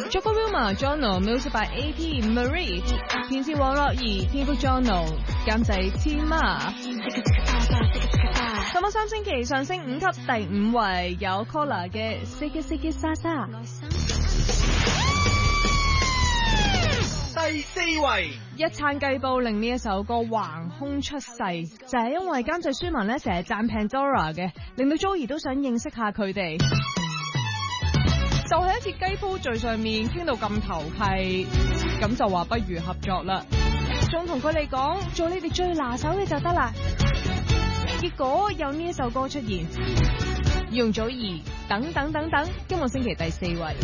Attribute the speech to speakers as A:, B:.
A: 作曲 Wilma、Jono、Music by AP、Marie， 填詞黃樂兒，編曲 Jono， 監製 Tima。今晚3星期上升5級，第5位有 Collar 嘅 Siki Siki Sasa。
B: 第4位，
A: 一餐雞煲令呢一首歌橫空出世，就係因為監製舒文咧成日讚 Pandora 嘅，令到 Joey 都想認識下佢哋。就喺一次雞煲聚上面傾到咁投契，咁就話不如合作啦，仲同佢哋講做你哋最拿手嘅就得啦。結果有呢一首歌出現，容祖兒等等等等，今個星期第4位。